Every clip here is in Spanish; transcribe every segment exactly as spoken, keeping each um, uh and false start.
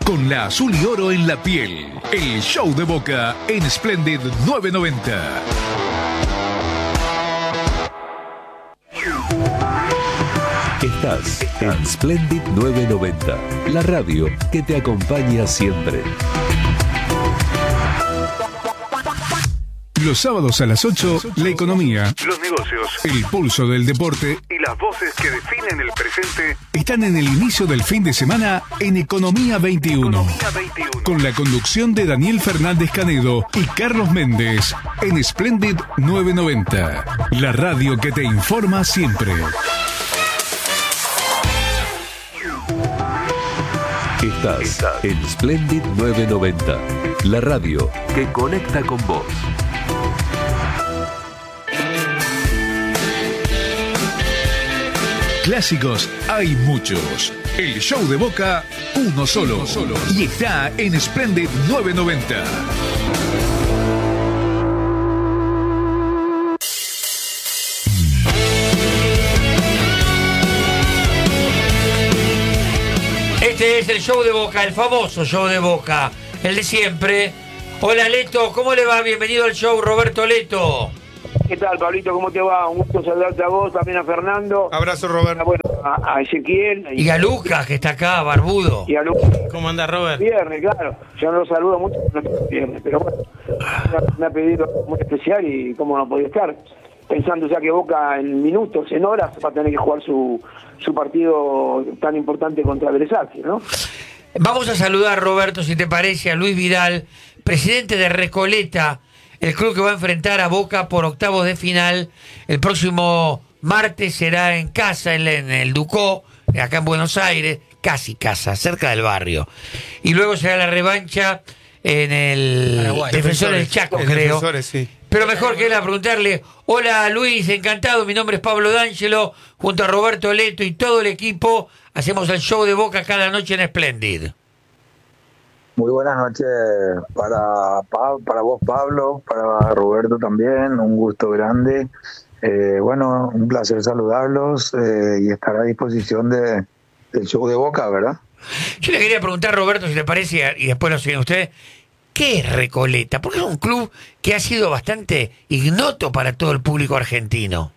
con la azul y oro en la piel. El show de Boca en Splendid novecientos noventa. Estás en Splendid novecientos noventa, la radio que te acompaña siempre. Los sábados a las ocho, la economía, los negocios, el pulso del deporte y las voces que definen el presente están en el inicio del fin de semana en Economía veintiuno. Economía veintiuno. Con la conducción de Daniel Fernández Canedo y Carlos Méndez en Splendid novecientos noventa. La radio que te informa siempre. Estás en Splendid novecientos noventa, la radio que conecta con vos. Clásicos hay muchos. El show de Boca, uno solo. Uno solo. Y está en Splendid novecientos noventa. Este es el show de Boca, el famoso show de Boca, el de siempre. Hola Leto, ¿cómo le va? Bienvenido al show, Roberto Leto. ¿Qué tal, Pablito? ¿Cómo te va? Un gusto saludarte a vos, también a Fernando. Abrazo, Roberto. Bueno, a, a Ezequiel. Y a Lucas, que está acá, barbudo. Y a Lucas. ¿Cómo anda, Robert? Viernes, claro. Yo no lo saludo mucho, no es viernes, pero bueno, me ha pedido muy especial y cómo no podía estar. Pensando ya que Boca en minutos, en horas, va a tener que jugar su, su partido tan importante contra Versace, ¿no? Vamos a saludar, Roberto, si te parece, a Luis Vidal, presidente de Recoleta, el club que va a enfrentar a Boca por octavos de final. El próximo martes será en casa, en, en el Ducó, acá en Buenos Aires, casi casa, cerca del barrio. Y luego será la revancha en el Paraguay. Defensores del Chaco, el creo. Defensores, sí. Pero mejor que era preguntarle, hola Luis, encantado, mi nombre es Pablo D'Angelo, junto a Roberto Leto y todo el equipo, hacemos el show de Boca cada noche en Splendid. Muy buenas noches para, para vos, Pablo, para Roberto también, un gusto grande. Eh, bueno, un placer saludarlos eh, y estar a disposición de, del show de Boca, ¿verdad? Yo le quería preguntar, Roberto, si le parece, y después lo siguen ustedes, ¿qué es Recoleta? Porque es un club que ha sido bastante ignoto para todo el público argentino.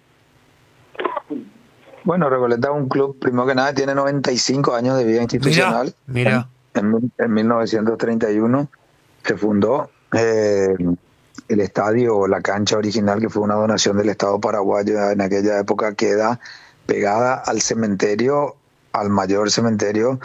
Bueno, Recoleta es un club, primero que nada, tiene noventa y cinco años de vida institucional. Mira, mira. En, en mil novecientos treinta y uno se fundó eh, el estadio, la cancha original, que fue una donación del Estado paraguayo en aquella época, queda pegada al cementerio, al mayor cementerio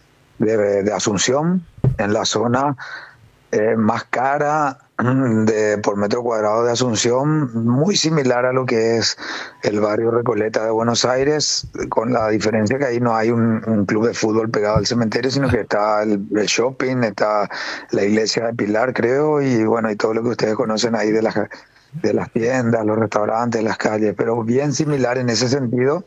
de, de Asunción, en la zona eh, más cara de por metro cuadrado de Asunción, muy similar a lo que es el barrio Recoleta de Buenos Aires, con la diferencia que ahí no hay un, un club de fútbol pegado al cementerio, sino que está el, el shopping, está la iglesia de Pilar, creo, y bueno, y todo lo que ustedes conocen ahí de las, de las tiendas, los restaurantes, las calles, pero bien similar en ese sentido.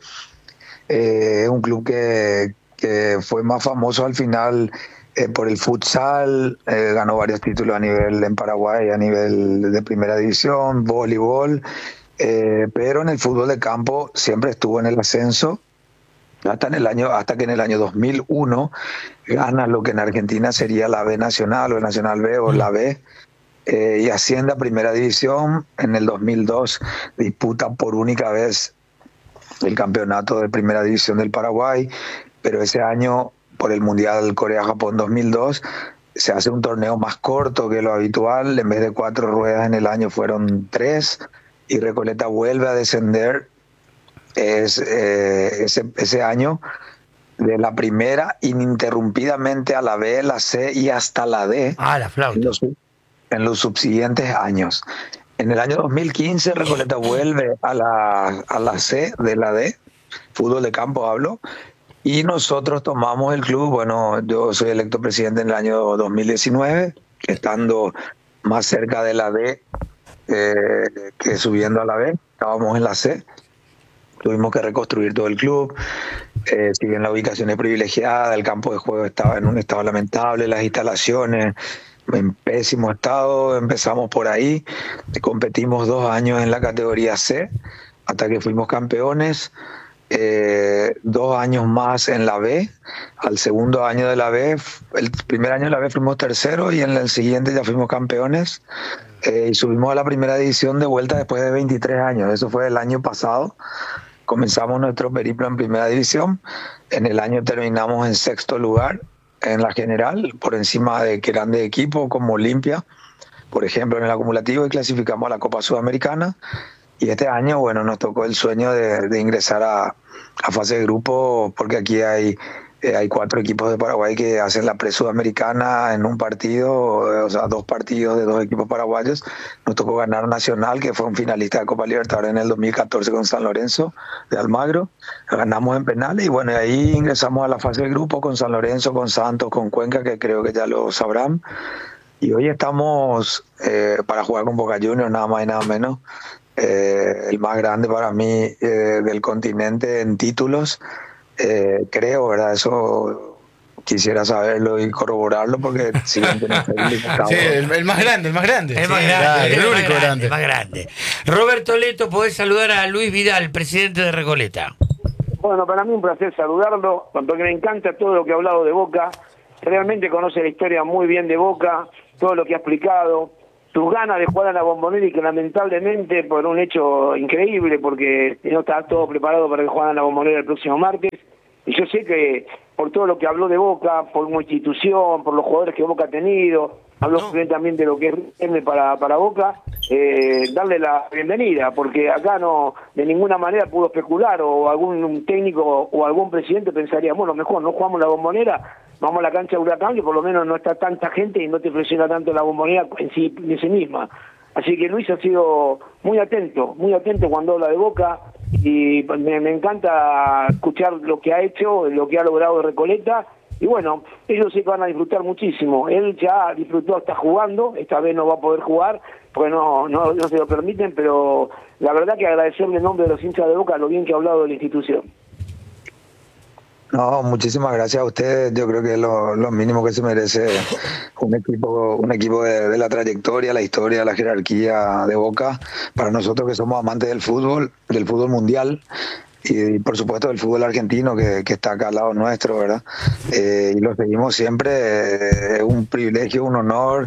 Eh, es un club que, que fue más famoso al final Eh, por el futsal, eh, ganó varios títulos a nivel en Paraguay, a nivel de primera división, voleibol, eh, pero en el fútbol de campo siempre estuvo en el ascenso, hasta en el año, hasta que en el año dos mil uno gana lo que en Argentina sería la B Nacional o el Nacional B o la B, eh, y asciende a primera división. En el dos mil dos disputa por única vez el campeonato de primera división del Paraguay, pero ese año, por el Mundial Corea-Japón dos mil dos, se hace un torneo más corto que lo habitual. En vez de cuatro ruedas en el año fueron tres, y Recoleta vuelve a descender es, eh, ese, ese año de la primera ininterrumpidamente a la B, la C y hasta la D. Ah, la flauta. En los, en los subsiguientes años. En el año dos mil quince Recoleta vuelve a la, a la C de la D, fútbol de campo hablo, y nosotros tomamos el club. Bueno, yo soy electo presidente en el año dos mil diecinueve, estando más cerca de la D eh, que subiendo a la B. Estábamos en la C, tuvimos que reconstruir todo el club. Eh, si bien la ubicación es privilegiada, el campo de juego estaba en un estado lamentable, las instalaciones en pésimo estado, empezamos por ahí, competimos dos años en la categoría C, hasta que fuimos campeones. eh, dos años más en la B. Al segundo año de la B, el primer año de la B fuimos tercero y en el siguiente ya fuimos campeones. Eh, y subimos a la primera división de vuelta después de veintitrés años. Eso fue el año pasado. Comenzamos nuestro periplo en primera división. En el año terminamos en sexto lugar en la general, por encima de grandes equipos como Olimpia, por ejemplo, en el acumulativo, y clasificamos a la Copa Sudamericana. Y este año, bueno, nos tocó el sueño de, de ingresar a, a fase de grupo, porque aquí hay, eh, hay cuatro equipos de Paraguay que hacen la pre-sudamericana en un partido, o sea, dos partidos de dos equipos paraguayos. Nos tocó ganar Nacional, que fue un finalista de Copa Libertadores en el dos mil catorce con San Lorenzo de Almagro. Ganamos en penales y bueno, y ahí ingresamos a la fase de grupo con San Lorenzo, con Santos, con Cuenca, que creo que ya lo sabrán. Y hoy estamos eh, para jugar con Boca Juniors, nada más y nada menos. Eh, el más grande para mí eh, del continente en títulos, eh, creo, ¿verdad? Eso quisiera saberlo y corroborarlo porque si bien sí, el, el más grande, el más grande. El sí, más grande, claro, el, el el único más grande, grande. el más grande. Roberto Leto, podés saludar a Luis Vidal, presidente de Recoleta. Bueno, para mí un placer saludarlo, porque me encanta todo lo que ha hablado de Boca. Realmente conoce la historia muy bien de Boca, todo lo que ha explicado, tus ganas de jugar a la Bombonera y que lamentablemente por un hecho increíble, porque no estaba todo preparado para que jugaran a la Bombonera el próximo martes. Y yo sé que por todo lo que habló de Boca, por una institución, por los jugadores que Boca ha tenido, habló no. bien también de lo que es para, para Boca, eh, darle la bienvenida, porque acá no de ninguna manera pudo especular, o algún técnico o algún presidente pensaría, bueno, mejor no jugamos la Bombonera, vamos a la cancha de Huracán, que por lo menos no está tanta gente y no te presiona tanto la Bombonera en sí, en sí misma. Así que Luis ha sido muy atento, muy atento cuando habla de Boca, y me, me encanta escuchar lo que ha hecho, lo que ha logrado de Recoleta, y bueno, ellos sí que van a disfrutar muchísimo. Él ya disfrutó, está jugando, esta vez no va a poder jugar, porque no, no, no se lo permiten, pero la verdad que agradecerle en nombre de los hinchas de Boca lo bien que ha hablado de la institución. No, muchísimas gracias a ustedes. Yo creo que es lo, lo mínimo que se merece un equipo, un equipo de, de la trayectoria, la historia, la jerarquía de Boca. Para nosotros que somos amantes del fútbol, del fútbol mundial y, y por supuesto del fútbol argentino que, que está acá al lado nuestro, ¿verdad? Eh, y lo seguimos siempre. Es eh, un privilegio, un honor,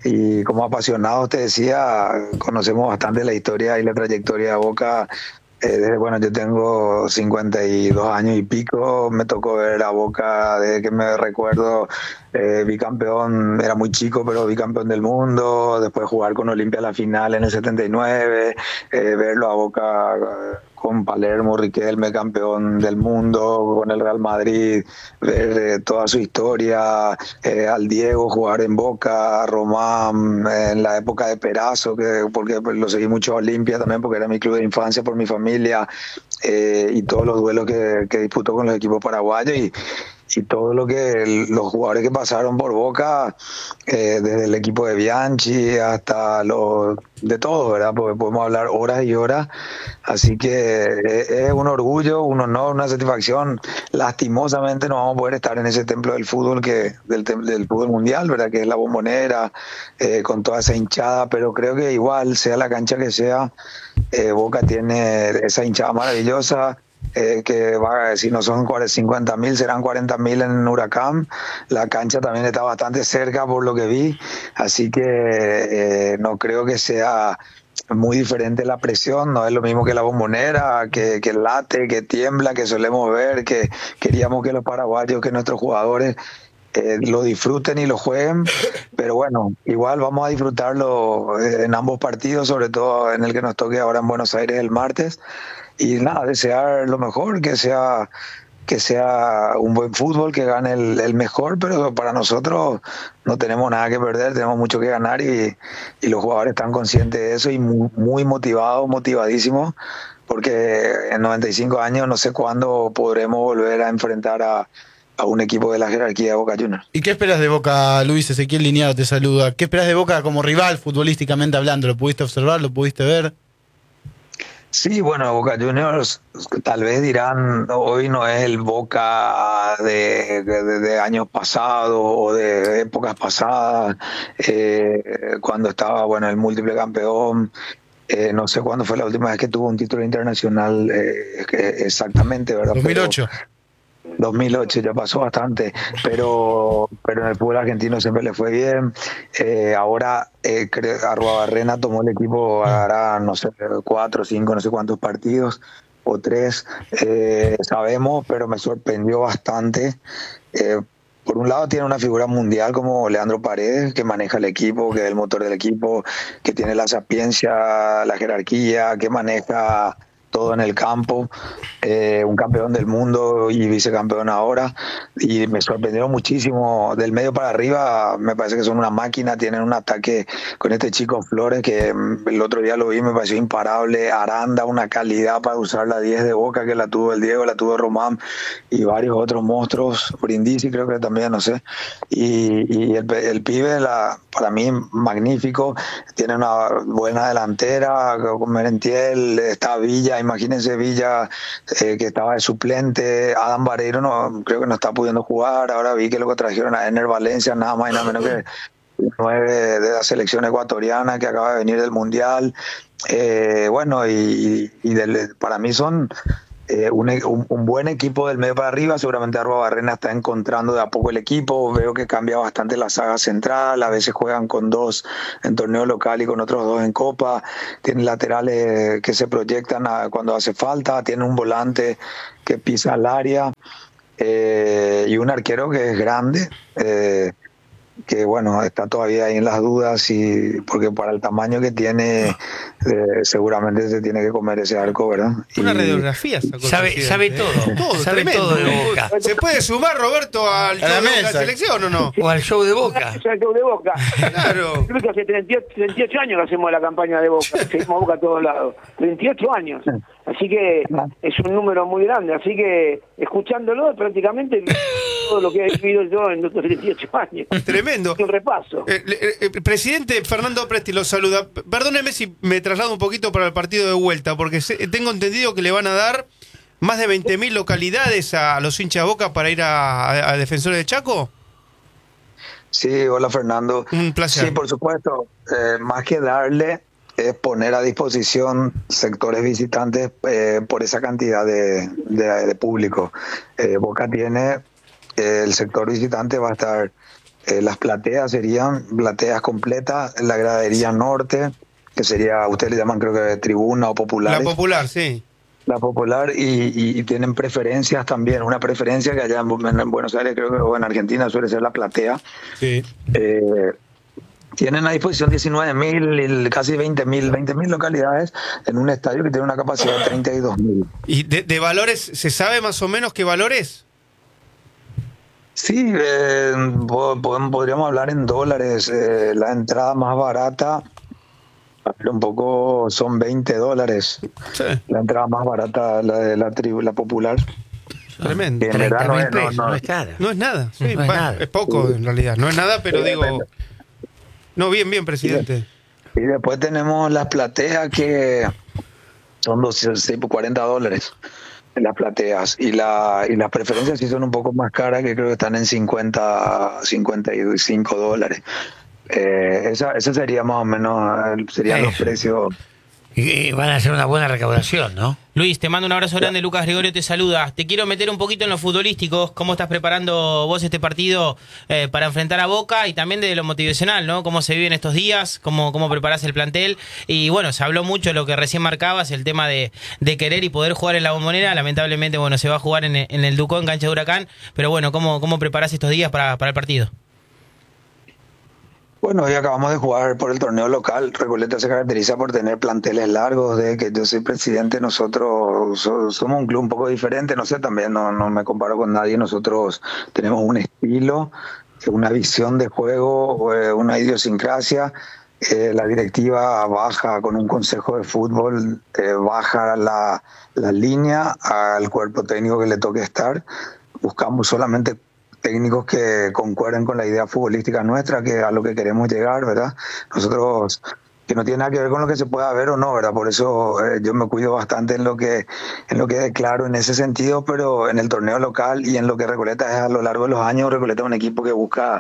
y como apasionados te decía, conocemos bastante la historia y la trayectoria de Boca. Eh, bueno, yo tengo cincuenta y dos años y pico, me tocó ver a Boca desde que me recuerdo, eh, bicampeón, era muy chico, pero bicampeón del mundo, después jugar con Olimpia a la final en el setenta y nueve, eh, verlo a Boca con Palermo, Riquelme, campeón del mundo, con el Real Madrid, ver eh, toda su historia, eh, al Diego jugar en Boca, a Román, eh, en la época de Perazo, que, porque lo seguí mucho a Olimpia también, porque era mi club de infancia por mi familia, eh, y todos los duelos que, que disputó con los equipos paraguayos, y y todo lo que el, los jugadores que pasaron por Boca, eh, desde el equipo de Bianchi hasta los de todo, ¿verdad? Porque podemos hablar horas y horas, así que es, es un orgullo, un honor, una satisfacción. Lastimosamente no vamos a poder estar en ese templo del fútbol, que del, del fútbol mundial, ¿verdad? Que es la Bombonera, eh, con toda esa hinchada, pero creo que igual, sea la cancha que sea, eh, Boca tiene esa hinchada maravillosa. Eh, que va, si no son cincuenta mil, serán cuarenta mil en Huracán. La cancha también está bastante cerca por lo que vi, así que eh, no creo que sea muy diferente la presión, no es lo mismo que la Bombonera, que, que late, que tiembla, que solemos ver, que queríamos que los paraguayos, que nuestros jugadores Eh, lo disfruten y lo jueguen, pero bueno, igual vamos a disfrutarlo en ambos partidos, sobre todo en el que nos toque ahora en Buenos Aires el martes, y nada, desear lo mejor, que sea que sea un buen fútbol, que gane el, el mejor, pero para nosotros no tenemos nada que perder, tenemos mucho que ganar, y, y los jugadores están conscientes de eso y muy, muy motivados, motivadísimos, porque en noventa y cinco años no sé cuándo podremos volver a enfrentar a a un equipo de la jerarquía de Boca Juniors. ¿Y qué esperas de Boca, Luis? Ezequiel Lineado te saluda. ¿Qué esperas de Boca como rival, futbolísticamente hablando? ¿Lo pudiste observar? ¿Lo pudiste ver? Sí, bueno, Boca Juniors tal vez dirán, hoy no es el Boca de, de, de años pasados o de épocas pasadas, eh, cuando estaba, bueno, el múltiple campeón. Eh, no sé cuándo fue la última vez que tuvo un título internacional eh, exactamente, ¿verdad? dos mil ocho. Pero, dos mil ocho, ya pasó bastante, pero pero en el fútbol argentino siempre le fue bien. Eh, ahora eh, Arruabarrena tomó el equipo, hará, no sé, cuatro, cinco, no sé cuántos partidos, o tres, eh, sabemos, pero me sorprendió bastante. Eh, por un lado tiene una figura mundial como Leandro Paredes, que maneja el equipo, que es el motor del equipo, que tiene la sapiencia, la jerarquía, que maneja todo en el campo, eh, un campeón del mundo y vicecampeón ahora, y me sorprendieron muchísimo. Del medio para arriba me parece que son una máquina, tienen un ataque con este chico Flores, que el otro día lo vi, me pareció imparable. Aranda, una calidad para usar la diez de Boca, que la tuvo el Diego, la tuvo Román y varios otros monstruos, Brindisi creo que también, no sé, y, y el, el pibe, la, para mí magnífico, tiene una buena delantera con Merentiel, está Villa, imagínense Villa, eh, que estaba de suplente. Adam Vareiro no, creo que no está pudiendo jugar. Ahora vi que lo que trajeron a Ener Valencia, nada más y nada menos que nueve de la selección ecuatoriana, que acaba de venir del Mundial. Eh, bueno, y, y del, para mí son eh, un, un, un buen equipo del medio para arriba. Seguramente Arruabarrena está encontrando de a poco el equipo. Veo que cambia bastante la saga central. A veces juegan con dos en torneo local y con otros dos en Copa. Tienen laterales que se proyectan a cuando hace falta. Tienen un volante que pisa al área. Eh, y un arquero que es grande. Eh, que bueno, está todavía ahí en las dudas, y porque para el tamaño que tiene, eh, seguramente se tiene que comer ese arco, ¿verdad? Una y, radiografía esa cosa, sabe, sabe todo, todo, sabe tremendo. todo de Boca. ¿Se puede sumar, Roberto, al show de la selección o no? O al show de Boca. Es el show de Boca. Claro. Creo que hace treinta y ocho años que hacemos la campaña de Boca, seguimos Boca a todos lados. treinta y ocho años. Así que es un número muy grande. Así que escuchándolo, prácticamente todo lo que he vivido yo en estos treinta y ocho años. Tremendo. Un repaso. Eh, eh, eh, presidente Fernando Presti lo saluda. Perdóneme si me traslado un poquito para el partido de vuelta, porque sé, tengo entendido que le van a dar más de veinte mil localidades a los hinchas de Boca para ir a, a, a Defensores de Chaco. Sí, hola Fernando. Un placer. Sí, por supuesto. Eh, más que darle, es poner a disposición sectores visitantes eh, por esa cantidad de, de, de público. Eh, Boca tiene, eh, el sector visitante va a estar, eh, las plateas serían plateas completas, la gradería norte, que sería, ustedes le llaman creo que tribuna o popular. La popular, sí. La popular, y, y, y tienen preferencias también. Una preferencia que allá en, en Buenos Aires, creo que, o en Argentina, suele ser la platea. Sí. Eh, tienen a disposición diecinueve mil, casi veinte mil localidades en un estadio que tiene una capacidad de treinta y dos mil. ¿Y de, de valores, se sabe más o menos qué valores? Sí, eh, podríamos hablar en dólares. Eh, la entrada más barata, un poco, son veinte dólares. Sí. La entrada más barata, la de la tribu, la popular. Tremendo. En verdad treinta mil no es- pesos, no- no- no es nada. No es nada, sí, No es bueno, nada. es poco en realidad, no es nada, pero Sí, digo... depende. No, bien, bien, presidente. Y después tenemos las plateas, que son doscientos cuarenta dólares en las plateas. Y, la, y las preferencias sí son un poco más caras, que creo que están en cincuenta, cincuenta y cinco dólares. Eh, esa, esa sería más o menos, eh, serían los Eso. precios. Y, y van a hacer una buena recaudación, ¿no? Luis, te mando un abrazo grande. Lucas Gregorio te saluda. Te quiero meter un poquito en lo futbolístico. ¿Cómo estás preparando vos este partido eh, para enfrentar a Boca? Y también de lo motivacional, ¿no? ¿Cómo se vive en estos días? ¿Cómo, cómo preparás el plantel? Y bueno, se habló mucho de lo que recién marcabas, el tema de, de querer y poder jugar en la Bombonera. Lamentablemente, bueno, se va a jugar en, en el Ducó, en cancha de Huracán. Pero bueno, ¿cómo, cómo preparás estos días para, para el partido? Bueno, hoy acabamos de jugar por el torneo local. Recoleta se caracteriza por tener planteles largos. De que yo soy presidente, nosotros so- somos un club un poco diferente. No sé, también no, no me comparo con nadie. Nosotros tenemos un estilo, una visión de juego, eh, una idiosincrasia. Eh, la directiva baja con un consejo de fútbol, eh, baja la, la línea al cuerpo técnico que le toque estar. Buscamos solamente técnicos que concuerden con la idea futbolística nuestra, que a lo que queremos llegar, ¿verdad? Nosotros, que no tiene nada que ver con lo que se pueda ver o no, ¿verdad? Por eso eh, yo me cuido bastante en lo que en lo que declaro en ese sentido, pero en el torneo local y en lo que Recoleta es a lo largo de los años, Recoleta es un equipo que busca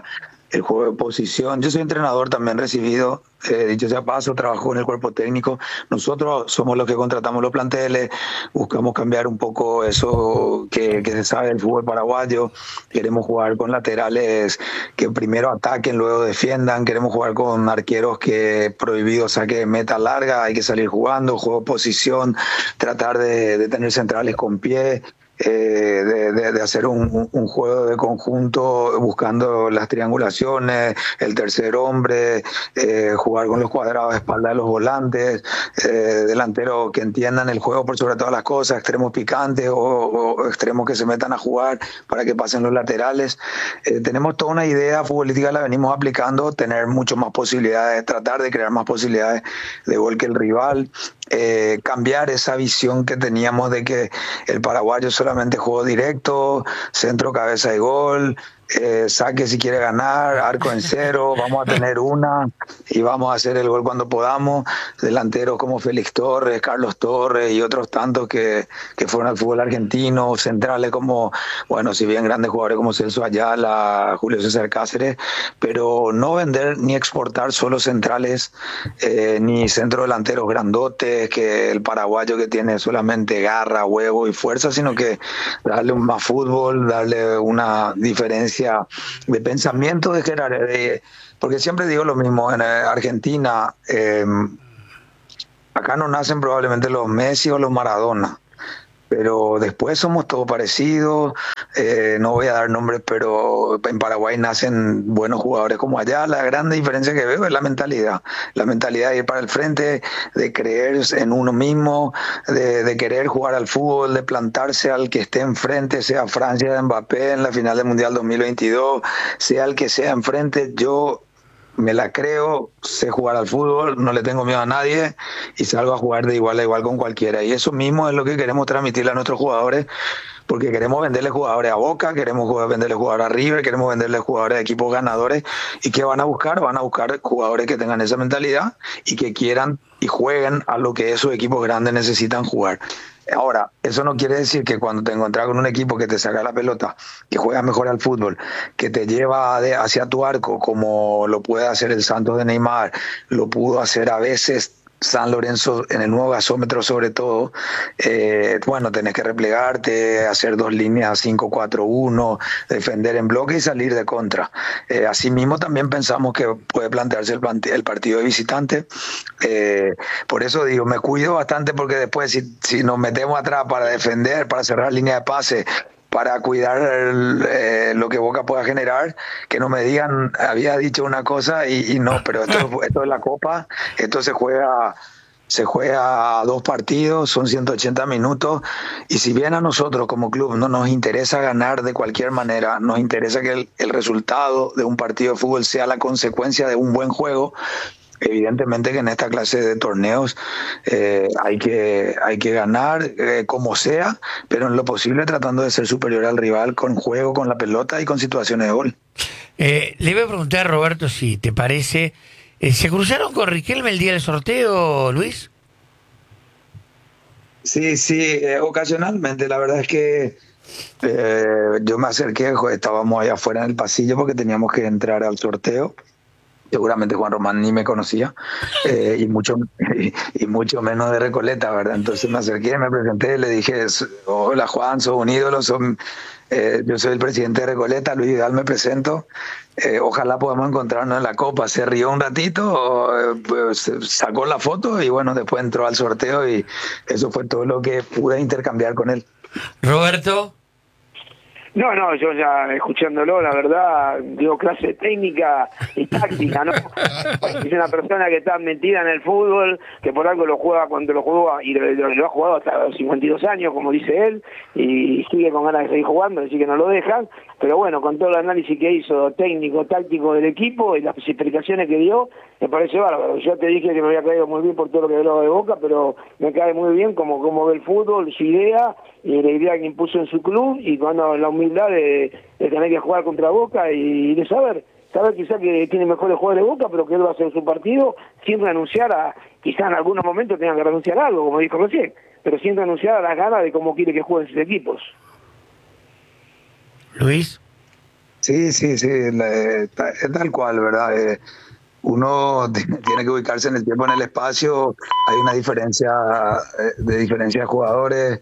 el juego de posición. Yo soy entrenador también recibido, eh, dicho sea paso, trabajo en el cuerpo técnico. Nosotros somos los que contratamos los planteles, buscamos cambiar un poco eso que, que se sabe del fútbol paraguayo. Queremos jugar con laterales que primero ataquen, luego defiendan. Queremos jugar con arqueros que prohibido saque de meta larga, hay que salir jugando, juego de posición, tratar de, de tener centrales con pie. Eh, de, de, de hacer un, un juego de conjunto buscando las triangulaciones, el tercer hombre, eh, jugar con los cuadrados de espalda de los volantes, eh, delanteros que entiendan el juego por sobre todas las cosas, extremos picantes o, o extremos que se metan a jugar para que pasen los laterales. Eh, tenemos toda una idea futbolística, la venimos aplicando, tener mucho más posibilidades, tratar de crear más posibilidades de gol que el rival, eh, cambiar esa visión que teníamos de que el paraguayo solamente juego directo, centro, cabeza y gol, eh, saque si quiere ganar, arco en cero, vamos a tener una y vamos a hacer el gol cuando podamos. Delanteros como Félix Torres, Carlos Torres y otros tantos que, que fueron al fútbol argentino, centrales como, bueno, si bien grandes jugadores como Celso Ayala, Julio César Cáceres, pero no vender ni exportar solo centrales, eh, ni centro delanteros grandotes, que el paraguayo que tiene solamente garra, huevo y fuerza, sino que darle más fútbol, darle una diferencia de pensamiento, de generar, de, porque siempre digo lo mismo, en Argentina, eh, acá no nacen probablemente los Messi o los Maradona, pero después somos todos parecidos, eh, no voy a dar nombres, pero en Paraguay nacen buenos jugadores como allá. La gran diferencia que veo es la mentalidad, la mentalidad de ir para el frente, de creer en uno mismo, de, de querer jugar al fútbol, de plantarse al que esté enfrente, sea Francia de Mbappé en la final del Mundial dos mil veintidós, sea el que sea enfrente. Yo me la creo, sé jugar al fútbol, no le tengo miedo a nadie y salgo a jugar de igual a igual con cualquiera. Y eso mismo es lo que queremos transmitirle a nuestros jugadores, porque queremos venderle jugadores a Boca, queremos venderle jugadores a River, queremos venderle jugadores a equipos ganadores. ¿Y qué van a buscar? Van a buscar jugadores que tengan esa mentalidad y que quieran y jueguen a lo que esos equipos grandes necesitan jugar. Ahora, eso no quiere decir que cuando te encontrás con un equipo que te saca la pelota, que juega mejor al fútbol, que te lleva de, hacia tu arco, como lo puede hacer el Santos de Neymar, lo pudo hacer a veces San Lorenzo en el nuevo gasómetro sobre todo, eh, bueno, tenés que replegarte, hacer dos líneas cinco cuatro uno, defender en bloque y salir de contra. Eh, asimismo también pensamos que puede plantearse el, el partido de visitante, eh, por eso digo, me cuido bastante porque después si, si nos metemos atrás para defender, para cerrar línea de pase, para cuidar el, eh, lo que Boca pueda generar, que no me digan, había dicho una cosa y, y no, pero esto, esto es la Copa, esto se juega se juega a dos partidos, son ciento ochenta minutos, y si bien a nosotros como club no nos interesa ganar de cualquier manera, nos interesa que el, el resultado de un partido de fútbol sea la consecuencia de un buen juego. Evidentemente que en esta clase de torneos eh, hay que hay que ganar eh, como sea, pero en lo posible tratando de ser superior al rival con juego, con la pelota y con situaciones de gol. Eh, le voy a preguntar a Roberto si te parece, eh, ¿se cruzaron con Riquelme el día del sorteo, Luis? Sí, sí, eh, ocasionalmente. La verdad es que eh, yo me acerqué, estábamos allá afuera en el pasillo porque teníamos que entrar al sorteo. Seguramente Juan Román ni me conocía, eh, y mucho y, y mucho menos de Recoleta, ¿verdad? Entonces me acerqué, me presenté, le dije, hola Juan, sos un ídolo, son, eh, yo soy el presidente de Recoleta, Luis Vidal me presento, eh, ojalá podamos encontrarnos en la Copa. Se rió un ratito, eh, pues, sacó la foto y bueno, después entró al sorteo y eso fue todo lo que pude intercambiar con él. Roberto. No, no, yo ya escuchándolo, la verdad, digo, clase técnica y táctica, ¿no? Es una persona que está metida en el fútbol, que por algo lo juega cuando lo juega, y lo, lo, lo ha jugado hasta los cincuenta y dos años, como dice él, y sigue con ganas de seguir jugando, así que no lo dejan. Pero bueno, con todo el análisis que hizo técnico, táctico del equipo y las explicaciones que dio, me parece bárbaro. Yo te dije que me había caído muy bien por todo lo que hablaba de Boca, pero me cae muy bien como, como ve el fútbol, su idea, y la idea que impuso en su club, y cuando la humildad de, de tener que jugar contra Boca y de saber, saber quizá que tiene mejores jugadores de Boca, pero que él va a hacer su partido sin renunciar a, quizá en algunos momentos tengan que renunciar a algo, como dijo recién, pero sin renunciar a las ganas de cómo quiere que jueguen sus equipos. Luis. Sí, sí, sí, la- es tal cual, ¿verdad? Eh, uno t- tiene que ubicarse en el tiempo, en el espacio. Hay una diferencia eh, de diferencia de jugadores.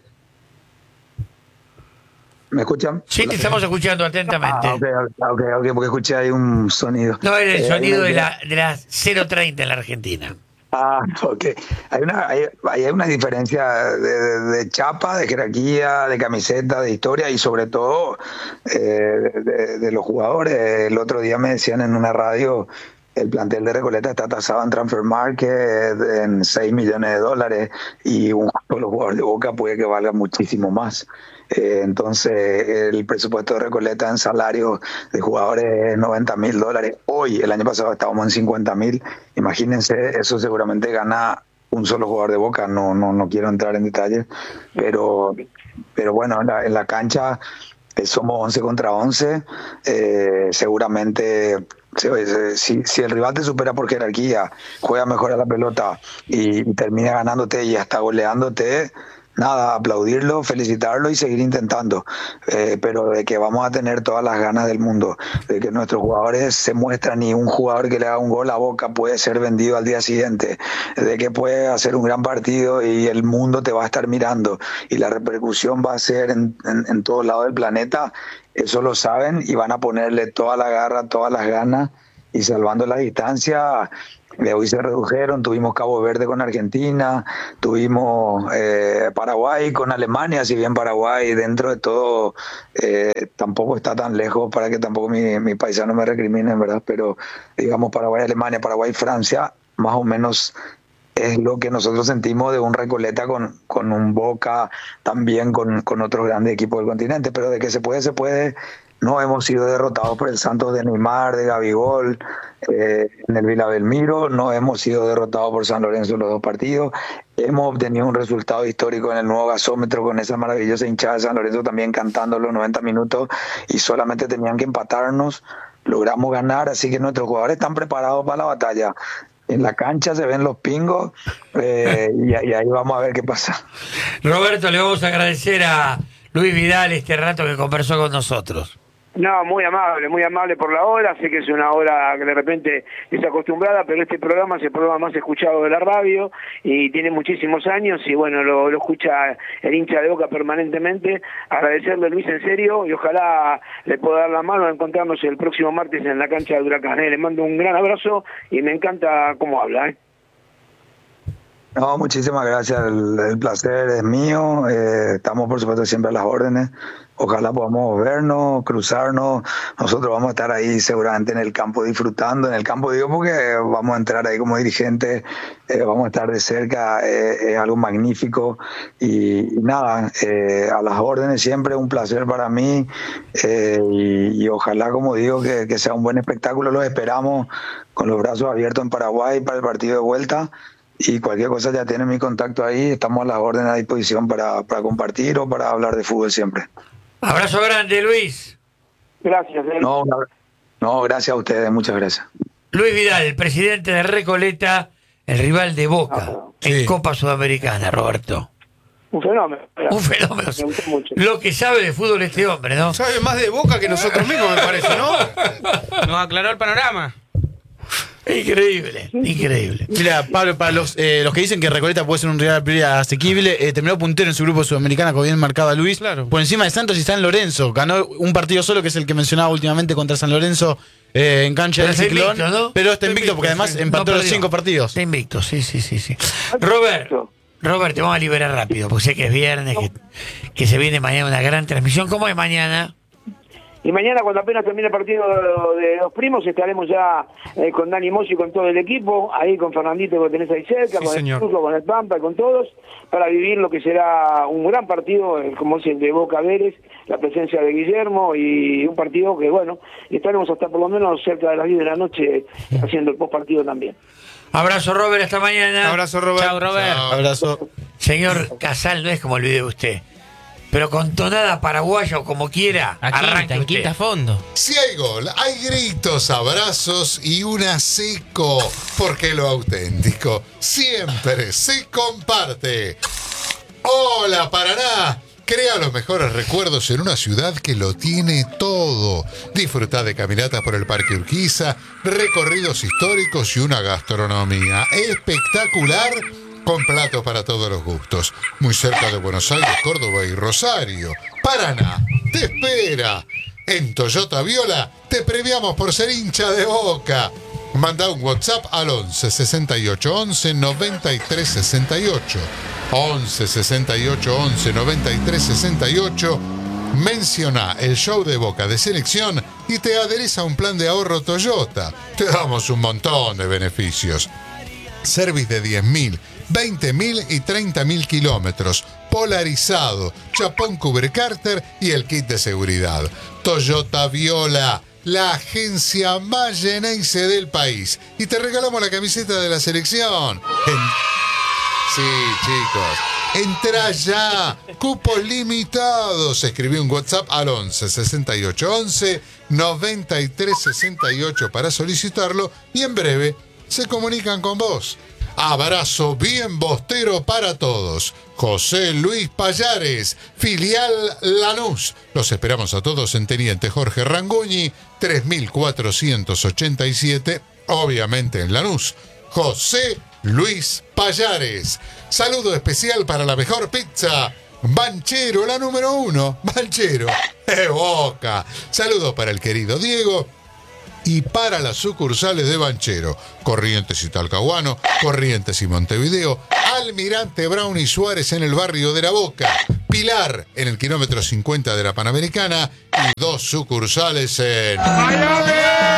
¿Me escuchan? Sí, te estamos escuchando atentamente. Ah, ok, ok, ok, porque escuché ahí un sonido. No, era el Eh, hay sonido una de, idea- la, de las cero treinta en la Argentina. Ah, ok. Hay una, hay, hay una diferencia de, de- de chapa, de jerarquía, de camiseta, de historia y sobre todo eh, de, de los jugadores. El otro día me decían en una radio, el plantel de Recoleta está tasado en Transfer Market en seis millones de dólares y un solo jugador de Boca puede que valga muchísimo más. Eh, entonces, el presupuesto de Recoleta en salario de jugadores es noventa mil dólares. Hoy, el año pasado estábamos en cincuenta mil. Imagínense, eso seguramente gana un solo jugador de Boca. No, no, no quiero entrar en detalles, pero, pero bueno, en la, en la cancha eh, somos once contra once. Eh, seguramente, se- se- si, si el rival te supera por jerarquía, juega mejor a la pelota y, y termina ganándote y hasta goleándote, nada, aplaudirlo, felicitarlo y seguir intentando. Eh, pero de que vamos a tener todas las ganas del mundo, de que nuestros jugadores se muestran y un jugador que le haga un gol a Boca puede ser vendido al día siguiente, de que puede hacer un gran partido y el mundo te va a estar mirando y la repercusión va a ser en, en, en todos lados del planeta. Eso lo saben y van a ponerle toda la garra, todas las ganas y salvando la distancia. Eh, hoy se redujeron, tuvimos Cabo Verde con Argentina, tuvimos eh, Paraguay con Alemania, si bien Paraguay dentro de todo eh, tampoco está tan lejos para que tampoco mi, mi paisano me recriminen, ¿verdad? Pero digamos Paraguay, Alemania, Paraguay, Francia, más o menos es lo que nosotros sentimos de un Recoleta con, con un Boca, también con, con otros grandes equipos del continente, pero de que se puede, se puede. No hemos sido derrotados por el Santos de Neymar, de Gabigol, eh, en el Vila Belmiro, no hemos sido derrotados por San Lorenzo en los dos partidos, hemos obtenido un resultado histórico en el nuevo gasómetro con esa maravillosa hinchada de San Lorenzo también cantando los noventa minutos y solamente tenían que empatarnos, logramos ganar, así que nuestros jugadores están preparados para la batalla. En la cancha se ven los pingos eh, y, y ahí vamos a ver qué pasa. Roberto, le vamos a agradecer a Luis Vidal este rato que conversó con nosotros. No, muy amable, muy amable por la hora. Sé que es una hora que de repente es acostumbrada, pero este programa es el programa más escuchado de la radio y tiene muchísimos años y bueno, lo, lo escucha el hincha de Boca permanentemente. Agradecerle, Luis, en serio, y ojalá le pueda dar la mano a encontrarnos el próximo martes en la cancha de Huracán. ¿eh? Le mando un gran abrazo y me encanta cómo habla. ¿eh? No, muchísimas gracias, el, el placer es mío, eh, estamos por supuesto siempre a las órdenes, ojalá podamos vernos, cruzarnos, nosotros vamos a estar ahí seguramente en el campo disfrutando, en el campo digo porque vamos a entrar ahí como dirigentes, eh, vamos a estar de cerca, eh, es algo magnífico y, y nada, eh, a las órdenes siempre un placer para mí eh, y, y ojalá como digo que, que sea un buen espectáculo, los esperamos con los brazos abiertos en Paraguay para el partido de vuelta. Y cualquier cosa ya tienen mi contacto ahí, estamos a las órdenes a disposición para, para compartir o para hablar de fútbol siempre. Abrazo grande, Luis. Gracias. ¿eh? No, no, no, gracias a ustedes, muchas gracias. Luis Vidal, presidente de Recoleta, el rival de Boca Ah, en sí. Copa Sudamericana, Roberto. Un fenómeno. Un fenómeno. Me gustó mucho. Lo que sabe de fútbol este hombre, ¿no? Sabe más de Boca que nosotros mismos, me parece, ¿no? Nos aclaró el panorama. Increíble, increíble. Mira, Pablo, para los, eh, los que dicen que Recoleta puede ser un rival priori asequible, eh, terminó puntero en su grupo sudamericana, como bien marcaba Luis, Claro. por encima de Santos y San Lorenzo. Ganó un partido solo, que es el que mencionaba últimamente contra San Lorenzo eh, en cancha Pero del está Ciclón. invicto, ¿no? Pero está Está invicto porque invicto, además sí. empató No los perdió. cinco partidos. Está invicto, sí, sí, sí, sí. Robert, Robert, te vamos a liberar rápido, porque sé que es viernes, que, que se viene mañana una gran transmisión. ¿Cómo es mañana? Y mañana, cuando apenas termine el partido de los primos, estaremos ya eh, con Dani Mossi y con todo el equipo, ahí con Fernandito que tenés ahí cerca, Sí, con señor. el Turco, con el Pampa y con todos, para vivir lo que será un gran partido, eh, como es el de Boca Vélez, la presencia de Guillermo y un partido que, bueno, estaremos hasta por lo menos cerca de las diez de la noche haciendo el post partido también. Abrazo, Robert, hasta mañana. Abrazo, Robert. Chao, Robert. Abrazo. Señor Casal, no es como el video de usted, pero con tonada paraguaya o como quiera, Aquí, arranque en usted. Quinta Fondo. Si hay gol, hay gritos, abrazos y un seco, porque lo auténtico siempre se comparte. Hola Paraná, Crea los mejores recuerdos en una ciudad que lo tiene todo. Disfruta de caminatas por el Parque Urquiza, recorridos históricos y una gastronomía espectacular con platos para todos los gustos. Muy cerca de Buenos Aires, Córdoba y Rosario. Paraná te espera. En Toyota Viola te premiamos por ser hincha de Boca. Manda un WhatsApp al once sesenta y ocho once noventa y tres sesenta y ocho. once sesenta y ocho once noventa y tres sesenta y ocho. Menciona el show de Boca de selección y te adherís a un plan de ahorro Toyota. Te damos un montón de beneficios. Service de diez mil, veinte mil y treinta mil kilómetros. Polarizado, chapón cubre cárter y el kit de seguridad. Toyota Viola, la agencia más Geneise del país. Y te regalamos la camiseta de la selección. En... Sí, chicos. Entra ya. Cupos limitados. Escribí un WhatsApp al once sesenta y ocho once noventa y tres sesenta y ocho para solicitarlo y en breve se comunican con vos. Abrazo bien bostero para todos. José Luis Payares, filial Lanús. Los esperamos a todos en Teniente Jorge Rangoñi, tres mil cuatrocientos ochenta y siete, obviamente en Lanús. José Luis Payares. Saludo especial para la mejor pizza. Banchero, la número uno. Banchero, de Boca. Saludo para el querido Diego. Y para las sucursales de Banchero, Corrientes y Talcahuano, Corrientes y Montevideo, Almirante Brown y Suárez en el barrio de La Boca, Pilar en el kilómetro cincuenta de la Panamericana y dos sucursales en Miami.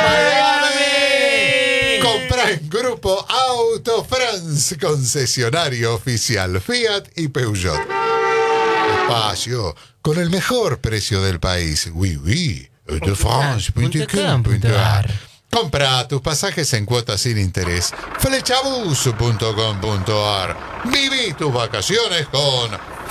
Miami. Comprá en Grupo Auto France, concesionario oficial Fiat y Peugeot. Espacio con el mejor precio del país. Oui, oui. De France punto com punto a r. Compra tus pasajes en cuotas sin interés. Flechabus punto com punto a r. Viví tus vacaciones con